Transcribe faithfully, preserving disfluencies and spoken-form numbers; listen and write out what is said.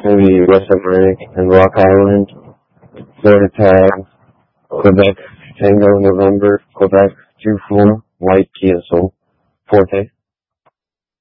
maybe West Atlantic and Rock Island, Florida Tag, Quebec Tango November, Quebec two four, White Kia Soul, Forte.